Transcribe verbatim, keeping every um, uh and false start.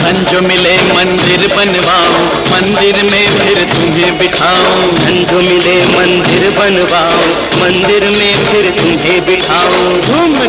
धन जो मिले मंदिर बनवाओ, मंदिर में फिर तुम्हें बिठाओ। धन जो मिले मंदिर बनवाओ, मंदिर में फिर तुम्हें बिठाओ। धूम